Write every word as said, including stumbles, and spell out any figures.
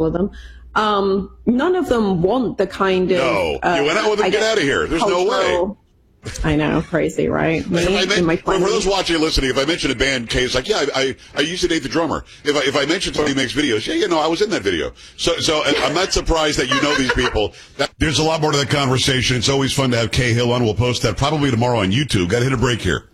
couple of them. Um, none of them want the kind of... No, uh, you went out with them, I get guess, out of here. There's no way. I know, crazy, right? Me, If I men- in my for those watching and listening, if I mention a band, Kay, it's like, yeah, I, I, I used to date the drummer. If I, if I mention somebody who makes videos, yeah, you know, I was in that video. So, so I'm not surprised that you know these people. That, there's a lot more to that conversation. It's always fun to have Kay Hill on. We'll post that probably tomorrow on YouTube. Got to hit a break here.